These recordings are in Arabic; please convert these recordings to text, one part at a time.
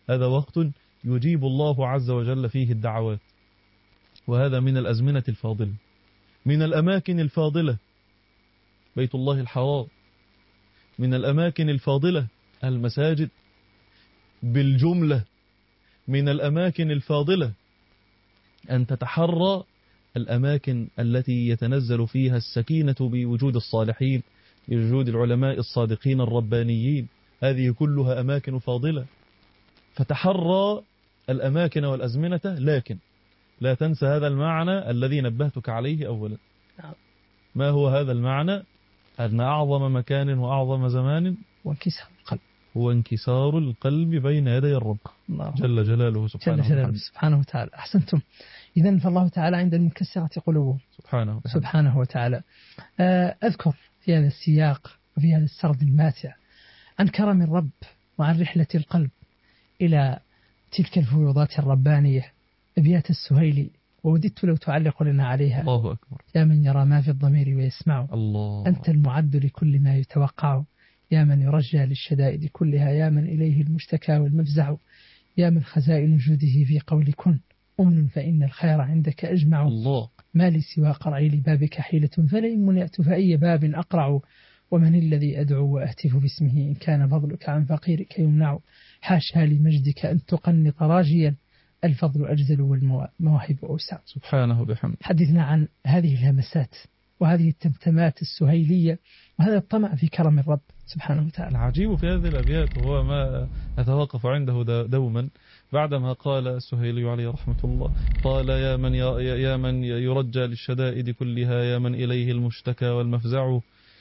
هذا وقت يجيب الله عز وجل فيه الدعوات، وهذا من الأزمنة الفاضلة، من الأماكن الفاضلة بيت الله الحرام، من الأماكن الفاضلة المساجد بالجملة، من الأماكن الفاضلة أن تتحرى الأماكن التي يتنزل فيها السكينة بوجود الصالحين، بوجود العلماء الصادقين الربانيين. هذه كلها أماكن فاضلة، فتحرى الأماكن والأزمنة، لكن لا تنسى هذا المعنى الذي نبهتك عليه أولا. ما هو هذا المعنى؟ أن أعظم مكان وأعظم زمان وانكسار القلب، هو انكسار القلب بين يدي الرب جل جلاله سبحانه وتعالى. أحسنتم. إذن فالله تعالى عند المنكسرة قلوبهم سبحانه وتعالى. أذكر في هذا السياق وفي هذا السرد الماتع عن كرم الرب وعن رحلة القلب إلى تلك الفيوضات الربانية أبيات السهيلي، ووددت لو تعلق لنا عليها. الله أكبر. يا من يرى ما في الضمير ويسمع، الله. أنت المعد لكل ما يتوقع، يا من يرجى للشدائد كلها، يا من إليه المشتكى والمفزع، يا من خزائن جوده في قول كن أمن فإن الخير عندك أجمع. الله. ما لي سوى قرعي لبابك حيلة، فلئن منعت فأي باب أقرع، ومن الذي أدعو وأهتف باسمه إن كان فضلك عن فقيرك يمنع. حاشا لمجدك أن تقنط راجيا، الفضل أجزل والمواهب أوسع. سبحانه بحمد. حدثنا عن هذه الهمسات وهذه التمتمات السهيلية وهذا الطمع في كرم الرب سبحانه وتعالى. العجيب في هذه الأبيات هو ما أتوقف عنده دوما بعدما قال السهيلي عليه رحمة الله، قال يا من يرجى للشدائد كلها، يا من إليه المشتكى والمفزع،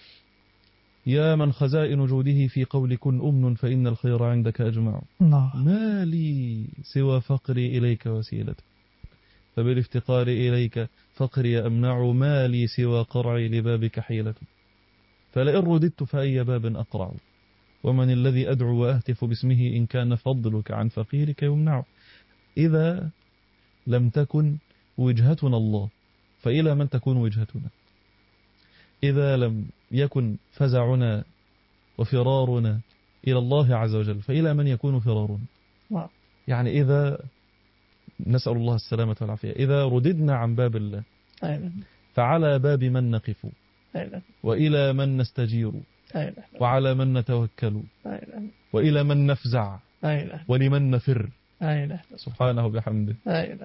يا من خزائن جوده في قول كن أمن فإن الخير عندك أجمع. ما لي سوى فقري إليك وسيلة، فبالافتقار إليك فقري أمنع، ما لي سوى قرعي لبابك حيلة، فلئن رددت فأي باب أقرع، ومن الذي أدعو وأهتف باسمه إن كان فضلك عن فقيرك يمنع. إذا لم تكن وجهتنا الله فإلى من تكون وجهتنا؟ إذا لم يكن فزعنا وفرارنا إلى الله عز وجل فإلى من يكون فرارنا؟ يعني إذا نسأل الله السلامة والعافية، إذا رددنا عن باب الله فعلى باب من نقف، وإلى من نستجير، وعلى من نتوكل، وإلى من نفزع، ولمن نفر سبحانه بحمده.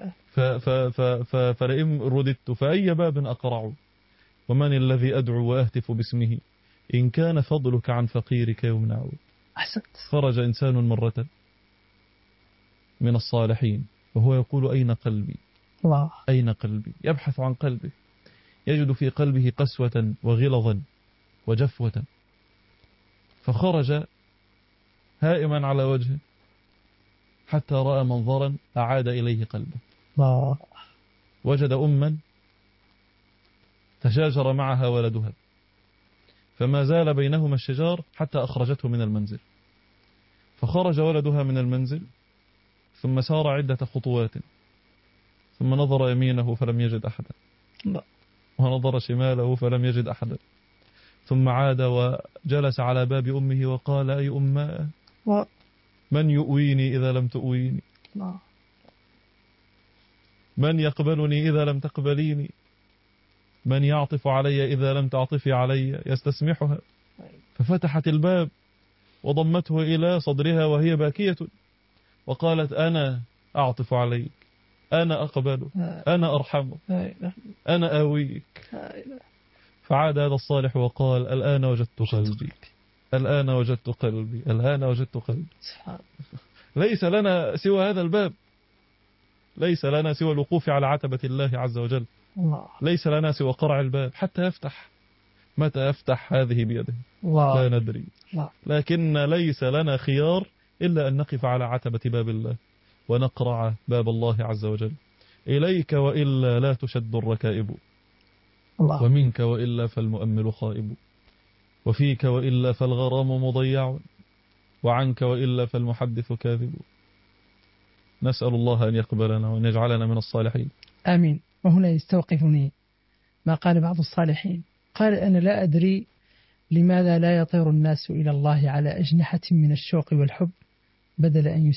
فلئن رددت فأي باب أقرع، ومن الذي أدعو وأهتف باسمه إن كان فضلك عن فقيرك يمنع. خرج إنسان مرة من الصالحين وهو يقول أين قلبي؟ الله. أين قلبي؟ يبحث عن قلبه، يجد في قلبه قسوة وغلظا وجفوة، فخرج هائما على وجهه حتى رأى منظرا أعاد إليه قلبه. الله. وجد أما تشاجر معها ولدها، فما زال بينهما الشجار حتى أخرجته من المنزل، فخرج ولدها من المنزل ثم سار عدة خطوات، ثم نظر يمينه فلم يجد أحدا، ونظر شماله فلم يجد أحدا، ثم عاد وجلس على باب أمه وقال أي أماه من يؤويني إذا لم تؤويني؟ من يقبلني إذا لم تقبليني؟ من يعطف علي إذا لم تعطفي علي؟ يستسمحها، ففتحت الباب وضمته إلى صدرها وهي باكية وقالت أنا أعطف عليك، أنا أقبلك، أنا أرحمك، أنا آويك. فعاد هذا الصالح وقال الآن وجدت قلبي، الآن وجدت قلبي، الآن وجدت قلبي. ليس لنا سوى هذا الباب، ليس لنا سوى الوقوف على عتبة الله عز وجل، ليس لنا سوى قرع الباب حتى يفتح. متى يفتح هذه بيده لا ندري، لكن ليس لنا خيار إلا أن نقف على عتبة باب الله ونقرع باب الله عز وجل. إليك وإلا لا تشد الركائب، ومنك وإلا فالمؤمل خائب، وفيك وإلا فالغرام مضيع، وعنك وإلا فالمحدث كاذب. نسأل الله أن يقبلنا وأن يجعلنا من الصالحين. آمين. وهنا يستوقفني ما قال بعض الصالحين، قال أنا لا أدري لماذا لا يطير الناس إلى الله على أجنحة من الشوق والحب بدل أن